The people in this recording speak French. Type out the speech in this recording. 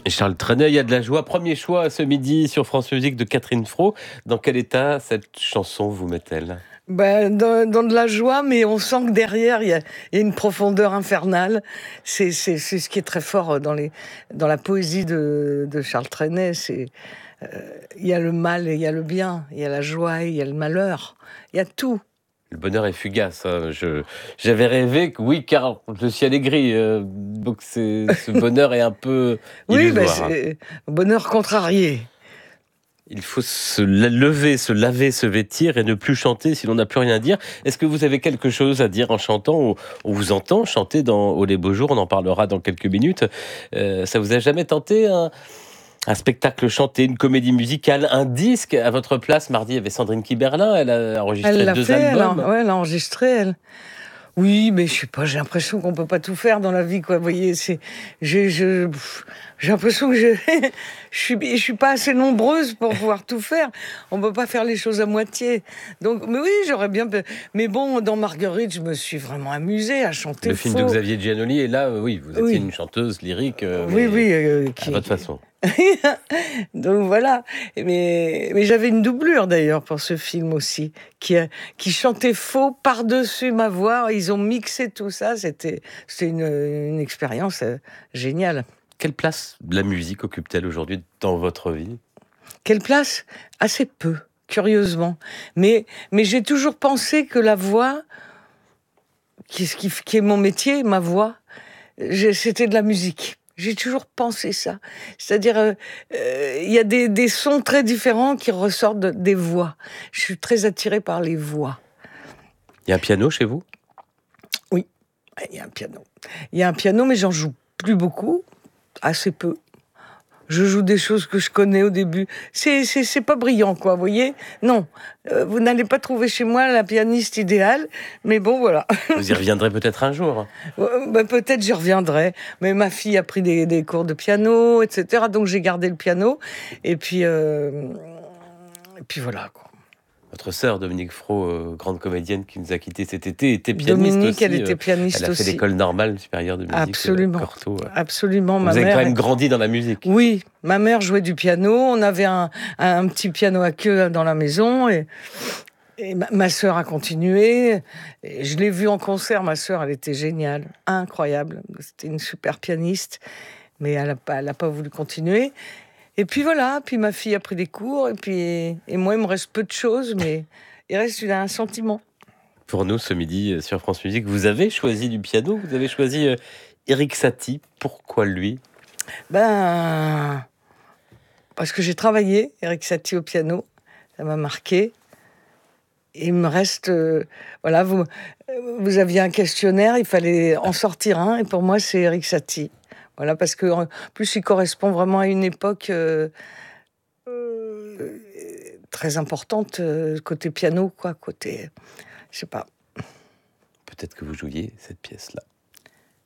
Et Charles Trenet, il y a de la joie. Premier choix ce midi sur France Musique de Catherine Fro. Dans quel état cette chanson vous met-elle? Dans de la joie, mais on sent que derrière, il y a une profondeur infernale. C'est ce qui est très fort dans la poésie de Charles Trenet. Il y a le mal et il y a le bien, il y a la joie et il y a le malheur. Il y a tout. Le bonheur est fugace, hein. J'avais rêvé que oui, car le ciel est gris. Donc ce bonheur est un peu Oui, illusoire, hein. c'est bonheur contrarié. Il faut se lever, se laver, se vêtir et ne plus chanter si l'on n'a plus rien à dire. Est-ce que vous avez quelque chose à dire en chantant? On vous entend chanter dans Oh les beaux jours, on en parlera dans quelques minutes. Ça vous a jamais tenté un spectacle chanté, une comédie musicale, un disque? À votre place, mardi, il y avait Sandrine Kiberlin, elle a enregistré Elle l'a 2 fait, albums. ouais, elle a enregistré, elle. Oui, mais je sais pas, j'ai l'impression qu'on peut pas tout faire dans la vie, quoi. Vous voyez, j'ai l'impression que je suis pas assez nombreuse pour pouvoir tout faire. On peut pas faire les choses à moitié. Donc, mais oui, j'aurais bien, mais bon, dans Marguerite, je me suis vraiment amusée à chanter Le film de faux. Xavier Giannoli, et là, oui, vous étiez Oui, une chanteuse lyrique, oui, mais oui, à votre façon. Donc voilà. Mais j'avais une doublure d'ailleurs pour ce film aussi, qui chantait faux par-dessus ma voix. Ils ont mixé tout ça. C'était une expérience géniale. Quelle place la musique occupe-t-elle aujourd'hui dans votre vie? Quelle place? Assez peu, curieusement. Mais j'ai toujours pensé que la voix, qui est mon métier, ma voix, c'était de la musique. J'ai toujours pensé ça. C'est-à-dire, il y a des sons très différents qui ressortent des voix. Je suis très attirée par les voix. Il y a un piano chez vous? Oui, il y a un piano. Il y a un piano, mais j'en joue plus beaucoup, assez peu. Je joue des choses que je connais au début. C'est pas brillant, quoi, vous voyez? Non, vous n'allez pas trouver chez moi la pianiste idéale, mais bon, voilà. Vous y reviendrez peut-être un jour. Peut-être j'y reviendrai, mais ma fille a pris des cours de piano, etc. Donc j'ai gardé le piano, et puis voilà, quoi. Votre sœur, Dominique Fro, grande comédienne qui nous a quittés cet été, était pianiste Dominique, elle aussi. était Elle pianiste a fait aussi. l'école normale supérieure de musique Absolument, Cortot. absolument. Vous avez quand même grandi dans la musique. Oui, ma mère jouait du piano. On avait un petit piano à queue dans la maison, et ma sœur a continué. Et je l'ai vue en concert, ma sœur, elle était géniale, incroyable. C'était une super pianiste, mais elle a pas voulu continuer. Et puis voilà, puis ma fille a pris des cours, et moi, il me reste peu de choses, mais il reste un sentiment. Pour nous, ce midi, sur France Musique, vous avez choisi du piano, vous avez choisi Erik Satie. Pourquoi lui? Ben, parce que j'ai travaillé Erik Satie au piano, ça m'a marqué. Et il me reste, voilà, vous aviez un questionnaire, il fallait en sortir un, et pour moi, c'est Erik Satie. Voilà, parce que en plus, il correspond vraiment à une époque très importante, côté piano, quoi, côté, je sais pas. Peut-être que vous jouiez cette pièce-là.